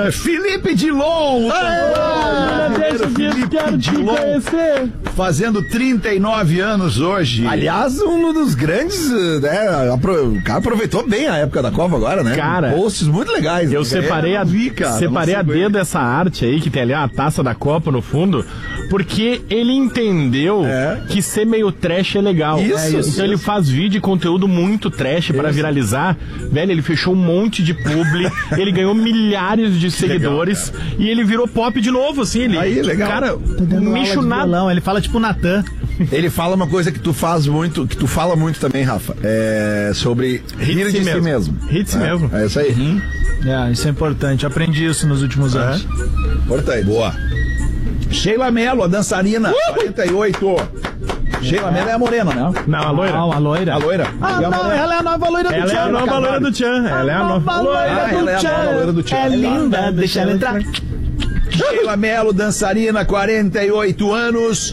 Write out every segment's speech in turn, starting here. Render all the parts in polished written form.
Felipe Dilon. Felipe Dilon, fazendo 39 anos hoje. Aliás, um dos grandes, né? O cara aproveitou bem a época da Copa agora, né? Cara, posts muito legais. Eu separei a dedo essa arte aí, que tem ali a taça da Copa no fundo, porque ele entendeu que ser meio trash é legal. Então ele faz vídeo e conteúdo muito trash pra viralizar. Velho, ele fechou um monte de publi, ele ganhou milhares de seguidores e ele virou pop de novo, assim. Ele, aí, legal. Cara, bicho nada. Ele fala tipo o Natan. Ele fala uma coisa que tu faz muito, que tu fala muito também, Rafa, sobre rir de si mesmo. Rir de si mesmo. É isso aí. Isso é importante. Aprendi isso nos últimos anos. Importante. Boa. Sheila Mello, a dançarina, 48. Sheila Mello é a morena, né? Não, a loira. Não, a loira. A loira. Ela é a nova loira do Tchan. Ela é a nova loira do Tchan. Ela é a nova loira do Tchan. É linda, deixa ela entrar. Sheila Mello, dançarina, 48 anos.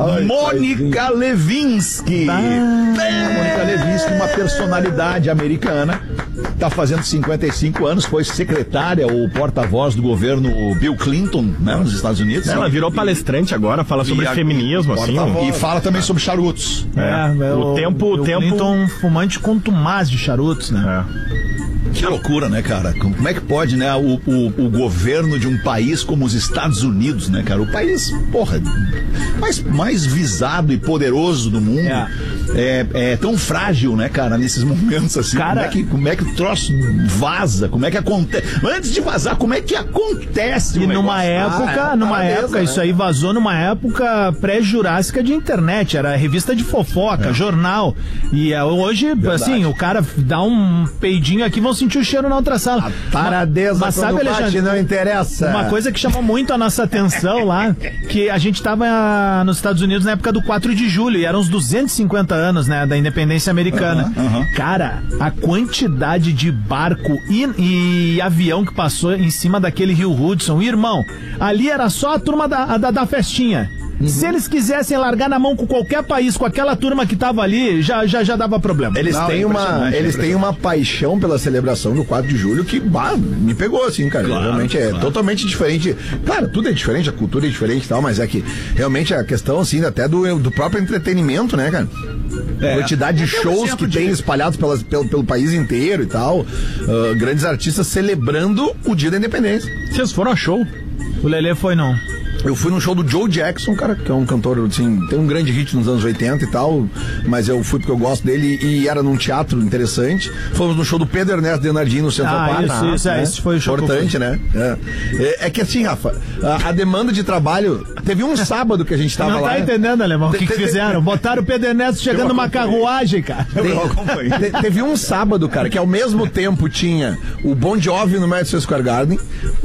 Mônica Lewinsky. Mônica Lewinsky, uma personalidade americana. Tá fazendo 55 anos, foi secretária ou porta-voz do governo Bill Clinton, né, nos Estados Unidos. Ela virou palestrante agora, fala sobre feminismo, assim. E fala também sobre charutos. O tempo... Clinton, fumante contumaz de charutos, né? Que loucura, né, cara? Como é que pode, né, o governo de um país como os Estados Unidos, né, cara? O país, porra, mais visado e poderoso do mundo. É tão frágil, né, cara, nesses momentos assim. Cara, como é que o troço vaza? Como é que acontece? Antes de vazar, como é que acontece? E numa época, isso aí vazou numa época pré-jurássica de internet. Era revista de fofoca, jornal. E hoje, assim, o cara dá um peidinho aqui, vão sentir o cheiro na outra sala. Mas sabe, Alexandre, não interessa. Uma coisa que chamou muito a nossa atenção lá, que a gente tava nos Estados Unidos na época do 4 de julho, e eram os 250 anos, né, da independência americana. Cara, a quantidade de barco e avião que passou em cima daquele rio Hudson, irmão, ali era só a turma da festinha. Se eles quisessem largar na mão com qualquer país, com aquela turma que tava ali, já dava problema. Eles têm uma paixão pela celebração do 4 de julho que me pegou, assim, cara. Claro, realmente é totalmente diferente. Claro, tudo é diferente, a cultura é diferente e tal, mas é que realmente a questão, assim, até do próprio entretenimento, né, cara? A quantidade de shows que tem espalhados pelo país inteiro e tal. Grandes artistas celebrando o dia da independência. Vocês foram a show? O Lelê foi, não. Eu fui no show do Joe Jackson, cara, que é um cantor, assim, tem um grande hit nos anos 80 e tal, mas eu fui porque eu gosto dele e era num teatro interessante. Fomos no show do Pedro Ernesto Denardinho no Central Park. Esse foi o show importante, né? É que assim, Rafa, a demanda de trabalho, teve um sábado que a gente tava lá. Não tá entendendo, Alemão, o que fizeram? Botaram o Pedro Ernesto chegando numa carruagem, cara. Teve um sábado, cara, que ao mesmo tempo tinha o Bon Jovi no Madison Square Garden,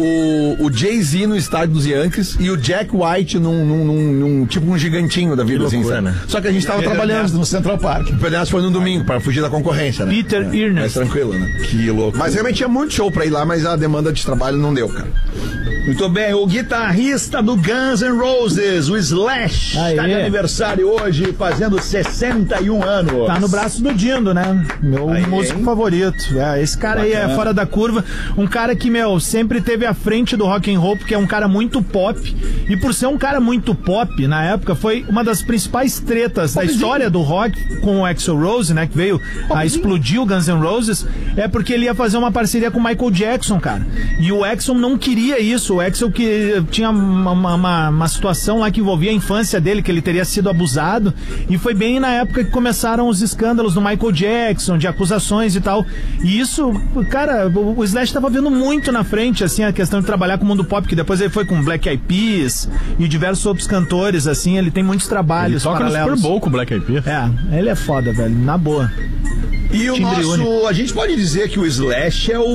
o Jay-Z no estádio dos Yankees e o Jack White num tipo um gigantinho da vida, assim, né? Só que a gente tava trabalhando no Central Park. O Pedro foi no domingo, pra fugir da concorrência, né? Peter Ernest. Mais tranquilo, né? Que louco. Mas realmente tinha muito show pra ir lá, mas a demanda de trabalho não deu, cara. Muito bem, o guitarrista do Guns N' Roses, o Slash, está de aniversário hoje, fazendo 61 anos. Tá no braço do Dindo, né? Meu músico favorito. Esse cara aí é fora da curva. Um cara que, sempre teve à frente do rock and roll, porque é um cara muito pop. E por ser um cara muito pop, na época, foi uma das principais tretas da história do rock com o Axl Rose, né? Que veio a explodir o Guns N' Roses. É porque ele ia fazer uma parceria com o Michael Jackson, cara. E o Axl não queria isso. O Axl que tinha uma situação lá que envolvia a infância dele, que ele teria sido abusado, e foi bem na época que começaram os escândalos do Michael Jackson, de acusações e tal, e isso, cara, o Slash tava vendo muito na frente, assim, a questão de trabalhar com o mundo pop, que depois ele foi com Black Eyed Peas e diversos outros cantores, assim, ele tem muitos trabalhos paralelos. Toca no Super Bowl com o Black Eyed Peas. Ele é foda, velho, na boa. E o nosso, a gente pode dizer que o Slash é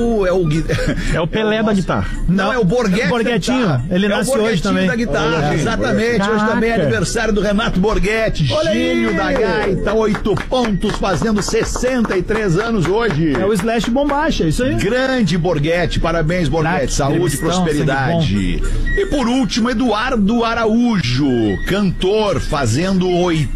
o Pelé da guitarra. Não, é o Borghetti. Borghetinho, ele nasce hoje também. Da guitarra, exatamente. Hoje também é aniversário do Renato Borghetti, gênio da gaita, 8 pontos, fazendo 63 anos hoje. É o Slash Bombacha, isso aí. Grande Borghetti, parabéns, Borghetti, saúde e prosperidade. E por último, Eduardo Araújo, cantor, fazendo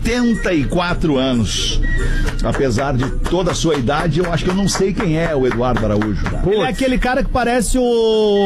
84 anos. Apesar de toda a sua idade, eu acho que eu não sei quem é o Eduardo Araújo. Ele é aquele cara que parece o